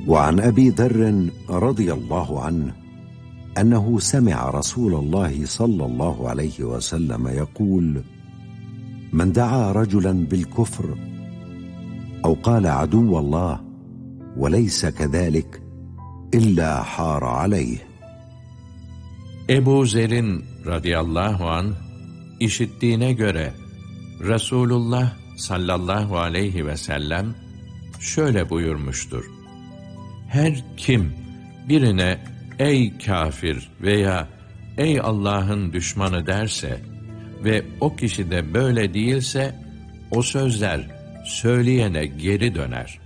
وعن أبي ذر رضي الله عنه أنه سمع رسول الله صلى الله عليه وسلم يقول: من دعا رجلا بالكفر أو قال عدو الله وليس كذلك إلا حار عليه. Ebu Zer'in radıyallahu anh işittiğine göre Resulullah sallallahu aleyhi ve sellem şöyle buyurmuştur: her kim birine ey kafir veya ey Allah'ın düşmanı derse ve o kişi de böyle değilse, o sözler söyleyene geri döner.